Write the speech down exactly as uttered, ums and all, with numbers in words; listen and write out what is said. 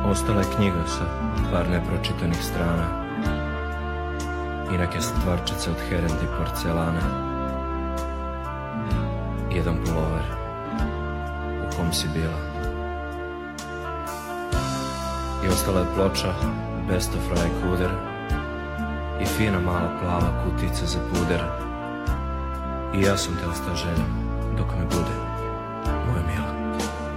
Ostala je knjiga sa par nepročitanih strana i neke stvarčice od herendi porcelana. Jedan pulover u kom si bila. I ostala je ploča Best of Ray Cooder i fina mala plava kutica za puder. I ja sam te ostao željom dok me bude, moja mila.